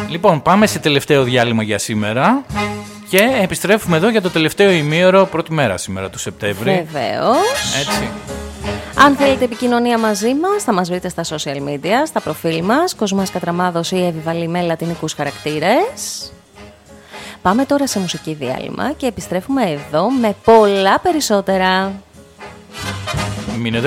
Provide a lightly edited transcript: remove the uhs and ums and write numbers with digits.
Λοιπόν, πάμε σε τελευταίο διάλειμμα για σήμερα και επιστρέφουμε εδώ για το τελευταίο ημίωρο, πρώτη μέρα σήμερα του Σεπτέμβρη. Βεβαίως. Έτσι. Αν θέλετε επικοινωνία μαζί μας, θα μας βρείτε στα social media, στα προφίλ μας, Κοσμάς Κατραμάδος ή Εβιβαλή με λατινικούς χαρακτήρες. Πάμε τώρα σε μουσική διάλειμμα και επιστρέφουμε εδώ με πολλά περισσότερα. Μείνετε